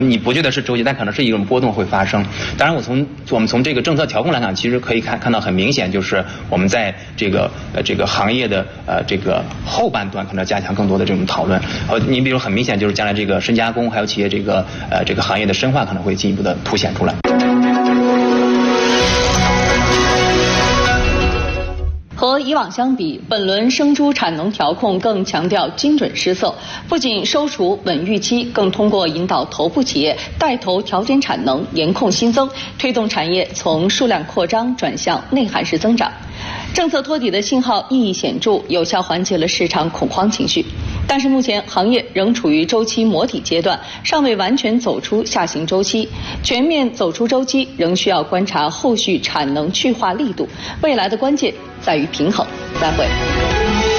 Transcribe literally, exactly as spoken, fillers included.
你不觉得是周期，但可能是一种波动会发生。当然，我从我们从这个政策调控来讲，其实可以看看到很明显，就是我们在这个呃这个行业的呃这个后半段可能要加强更多的这种讨论。呃，你比如很明显就是将来这个深加工还有企业这个呃这个行业的深化可能会进一步的凸显出来。 和以往相比，本轮生猪产能调控更强调精准施策，不仅收储稳预期，更通过引导头部企业带头调整产能、严控新增，推动产业从数量扩张转向内涵式增长。政策托底的信号意义显著，有效缓解了市场恐慌情绪。但是目前行业仍处于周期磨底阶段，尚未完全走出下行周期。全面走出周期，仍需要观察后续产能去化力度。未来的关键在于平衡。再会。